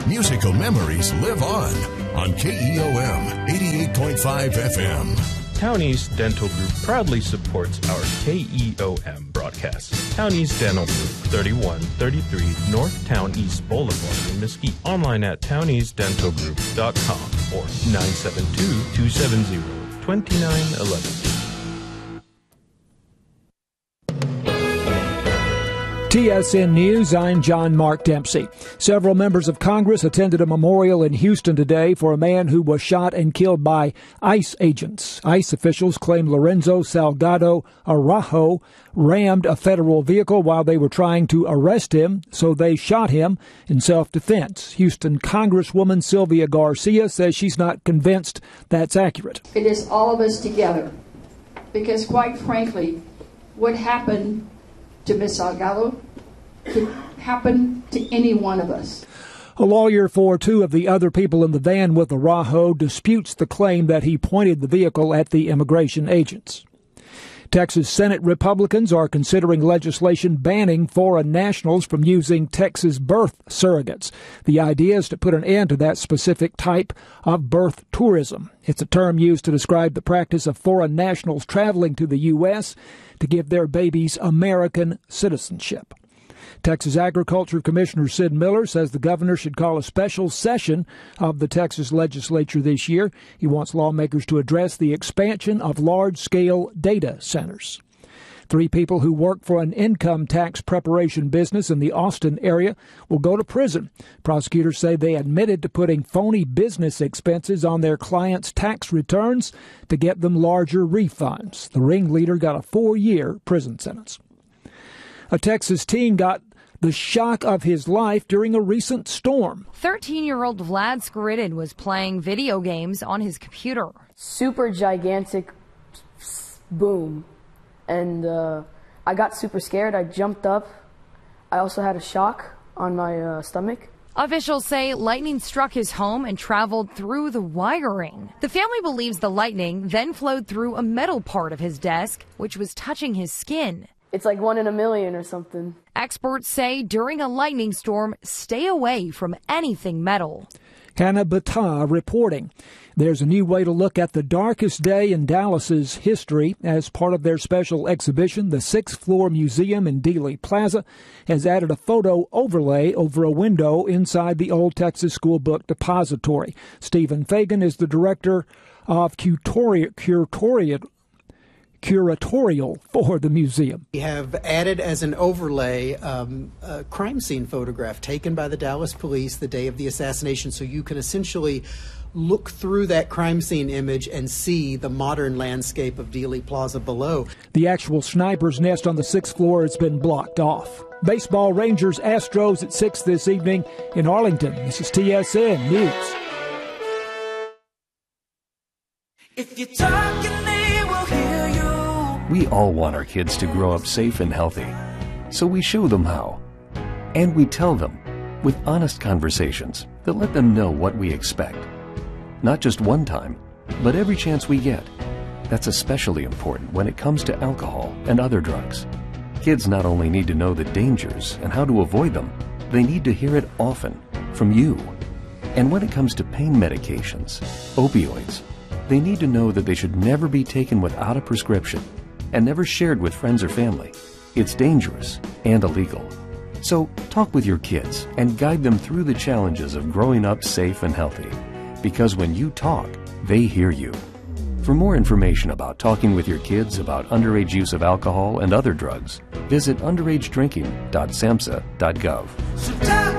Musical memories live on KEOM 88.5 FM. Townies Dental Group proudly supports our KEOM broadcast. Townies Dental Group, 3133 North Town East Boulevard in Mesquite. Online at towniesdentalgroup.com or 972-270-2911. TSN News, I'm John Mark Dempsey. Several members of Congress attended a memorial in Houston today for a man who was shot and killed by ICE agents. ICE officials claim Lorenzo Salgado Araujo rammed a federal vehicle while they were trying to arrest him, so they shot him in self-defense. Houston Congresswoman Sylvia Garcia says she's not convinced that's accurate. It is all of us together, because quite frankly, what happened to Ms. Salgado could happen to any one of us. A lawyer for two of the other people in the van with Araujo disputes the claim that he pointed the vehicle at the immigration agents. Texas Senate Republicans are considering legislation banning foreign nationals from using Texas birth surrogates. The idea is to put an end to that specific type of birth tourism. It's a term used to describe the practice of foreign nationals traveling to the U.S. to give their babies American citizenship. Texas Agriculture Commissioner Sid Miller says the governor should call a special session of the Texas legislature this year. He wants lawmakers to address the expansion of large-scale data centers. 3 people who work for an income tax preparation business in the Austin area will go to prison. Prosecutors say they admitted to putting phony business expenses on their clients' tax returns to get them larger refunds. The ringleader got a 4-year prison sentence. A Texas teen got the shock of his life during a recent storm. 13-year-old Vlad Skaridin was playing video games on his computer. Super gigantic boom. And I got super scared. I jumped up. I also had a shock on my stomach. Officials say lightning struck his home and traveled through the wiring. The family believes the lightning then flowed through a metal part of his desk, which was touching his skin. It's like 1 in a million or something. Experts say during a lightning storm, stay away from anything metal. Hannah Battah reporting. There's a new way to look at the darkest day in Dallas's history. As part of their special exhibition, the 6th Floor Museum in Dealey Plaza has added a photo overlay over a window inside the Old Texas School Book Depository. Stephen Fagan is the director of curatorial for the museum. We have added as an overlay a crime scene photograph taken by the Dallas police the day of the assassination, so you can essentially look through that crime scene image and see the modern landscape of Dealey Plaza below. The actual sniper's nest on the 6th floor has been blocked off. Baseball, Rangers, Astros at 6 this evening in Arlington. This is TSN News. If you're talking, they will hear you. We all want our kids to grow up safe and healthy, so we show them how. And we tell them with honest conversations that let them know what we expect. Not just one time, but every chance we get. That's especially important when it comes to alcohol and other drugs. Kids not only need to know the dangers and how to avoid them, they need to hear it often from you. And when it comes to pain medications, opioids, they need to know that they should never be taken without a prescription and never shared with friends or family. It's dangerous and illegal. So talk with your kids and guide them through the challenges of growing up safe and healthy. Because when you talk, they hear you. For more information about talking with your kids about underage use of alcohol and other drugs, visit underagedrinking.samhsa.gov.